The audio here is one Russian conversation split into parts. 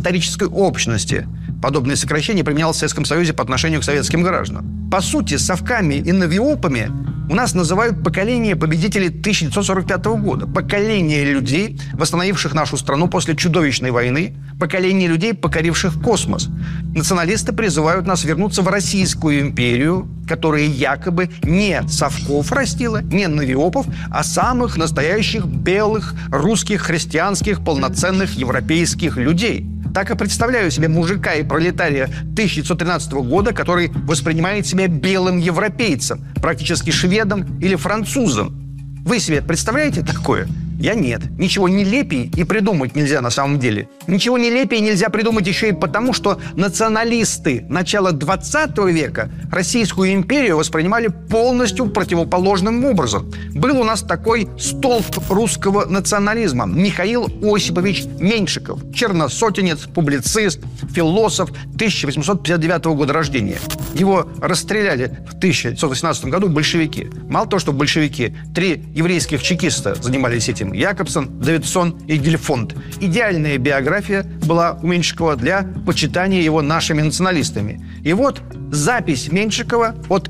исторической общности. Подобное сокращение применялось в Советском Союзе по отношению к советским гражданам. По сути, совками и навиопами у нас называют поколение победителей 1945 года. Поколение людей, восстановивших нашу страну после чудовищной войны. Поколение людей, покоривших космос. Националисты призывают нас вернуться в Российскую империю, которая якобы не совков растила, не навиопов, а самых настоящих белых, русских, христианских, полноценных европейских людей. Так и представляю себе мужика и пролетария 1913 года, который воспринимает себя белым европейцем, практически шведом или французом. Вы себе представляете такое? Я нет. Ничего нелепее и придумать нельзя на самом деле. Ничего нелепее нельзя придумать еще и потому, что националисты начала 20 века Российскую империю воспринимали полностью противоположным образом. Был у нас такой столб русского национализма Михаил Осипович Меньшиков, черносотенец, публицист, философ 1859 года рождения. Его расстреляли в 1918 году большевики. Мало того, что большевики, 3 еврейских чекиста занимались этим: Якобсон, Давидсон и Гельфонд. Идеальная биография была у Меньшикова для почитания его нашими националистами. И вот запись Меньшикова от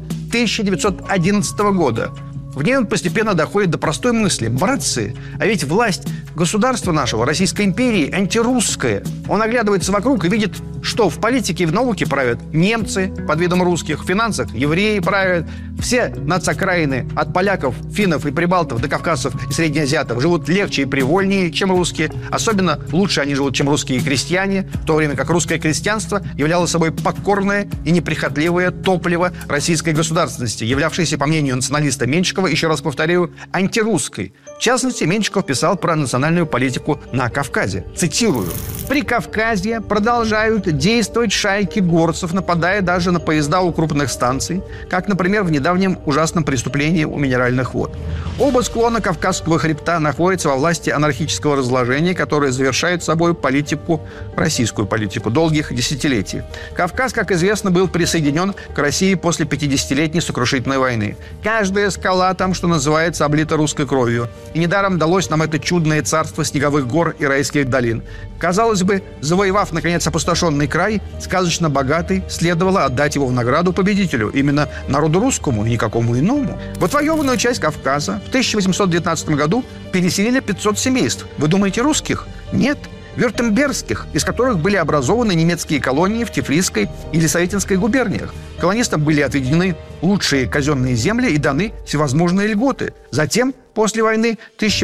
1911 года. В ней он постепенно доходит до простой мысли: братцы, а ведь власть государства нашего, Российской империи, антирусская. Он оглядывается вокруг и видит, что в политике и в науке правят немцы под видом русских, в финансах евреи правят. Все нацокраины от поляков, финнов и прибалтов до кавказцев и среднеазиатов живут легче и привольнее, чем русские. Особенно лучше они живут, чем русские крестьяне, в то время как русское крестьянство являло собой покорное и неприхотливое топливо российской государственности, являвшееся, по мнению националиста Меньшикова, еще раз повторяю, антирусской. В частности, Меньшиков писал про национальную политику на Кавказе. Цитирую: «При Кавказе продолжают действовать шайки горцев, нападая даже на поезда у крупных станций, как, например, в недавнем ужасном преступлении у Минеральных вод. Оба склона Кавказского хребта находятся во власти анархического разложения, которое завершает собой российскую политику долгих десятилетий. Кавказ, как известно, был присоединен к России после 50-летней сокрушительной войны. Каждая скала там, что называется, облита русской кровью. И недаром далось нам это чудное царство снеговых гор и райских долин. Казалось бы, завоевав, наконец, опустошенный край, сказочно богатый, следовало отдать его в награду победителю, именно народу русскому и никакому иному. В отвоеванную часть Кавказа в 1819 году переселили 500 семейств. Вы думаете, русских? Нет. Вюртембергских, из которых были образованы немецкие колонии в Тифлисской и Елисаветинской губерниях. Колонистам были отведены лучшие казенные земли и даны всевозможные льготы. Затем, после войны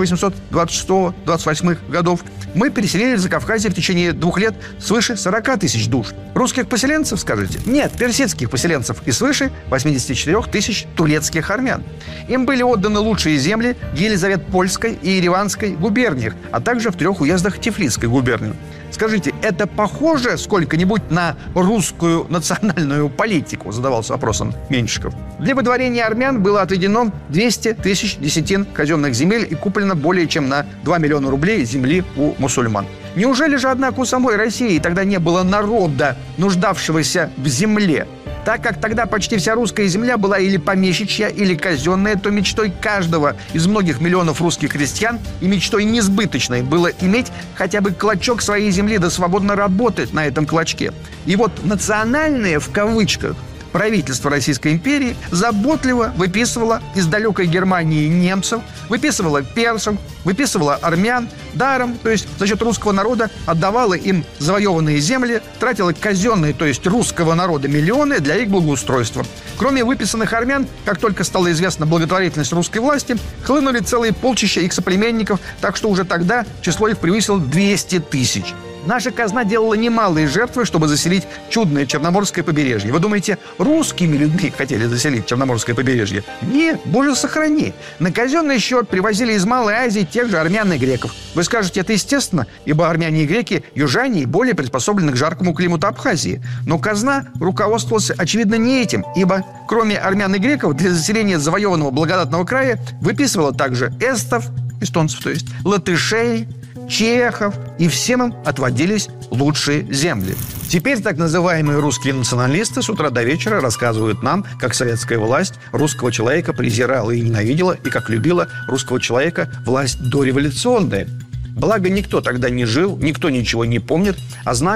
1826-28 годов, мы переселили в Закавказье в течение 2 лет свыше 40 тысяч душ. Русских поселенцев, скажете? Нет, персидских поселенцев и свыше 84 тысяч турецких армян. Им были отданы лучшие земли в Елизаветпольской и Ереванской губерниях, а также в 3 уездах Тифлисской губернии. Скажите, это похоже сколько-нибудь на русскую национальную политику? Задавался вопросом Меньшиков. Для выдворения армян было отведено 200 тысяч десятин казенных земель и куплено более чем на 2 миллиона рублей земли у мусульман. Неужели же, однако, у самой России тогда не было народа, нуждавшегося в земле? Так как тогда почти вся русская земля была или помещичья, или казенная, то мечтой каждого из многих миллионов русских крестьян и мечтой несбыточной было иметь хотя бы клочок своей земли, да свободно работать на этом клочке. И вот национальное, в кавычках, правительство Российской империи заботливо выписывало из далекой Германии немцев, выписывало персов, выписывало армян даром, то есть за счет русского народа отдавало им завоеванные земли, тратило казенные, то есть русского народа, миллионы для их благоустройства. Кроме выписанных армян, как только стала известна благотворительность русской власти, хлынули целые полчища их соплеменников, так что уже тогда число их превысило 200 тысяч. Наша казна делала немалые жертвы, чтобы заселить чудное Черноморское побережье. Вы думаете, русскими людьми хотели заселить Черноморское побережье? Нет, боже сохрани. На казенный счет привозили из Малой Азии тех же армян и греков. Вы скажете, это естественно, ибо армяне и греки южане и более приспособлены к жаркому климату Абхазии. Но казна руководствовалась, очевидно, не этим, ибо кроме армян и греков для заселения завоеванного благодатного края выписывала также эстов, эстонцев, то есть, латышей, чехов, и всем им отводились лучшие земли. Теперь так называемые русские националисты с утра до вечера рассказывают нам, как советская власть русского человека презирала и ненавидела, и как любила русского человека власть дореволюционная. Благо, никто тогда не жил, никто ничего не помнит, а знают,